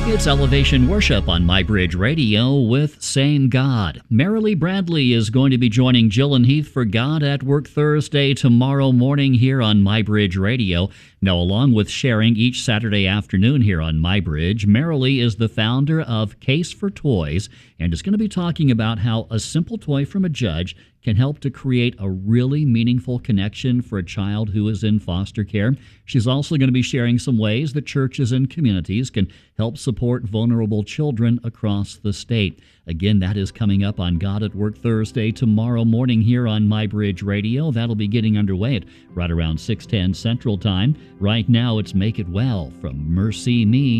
It's Elevation Worship on MyBridge Radio with Same God. Marilee Bradley is going to be joining Jill and Heath for God at Work Thursday tomorrow morning here on MyBridge Radio. Now, along with sharing each Saturday afternoon here on MyBridge, Marilee is the founder of Case for Toys and is going to be talking about how a simple toy from a judge can help to create a really meaningful connection for a child who is in foster care. She's also going to be sharing some ways that churches and communities can help support vulnerable children across the state. Again, that is coming up on God at Work Thursday tomorrow morning here on MyBridge Radio. That'll be getting underway at right around 6:10 Central Time. Right now, it's Make It Well from Mercy Me.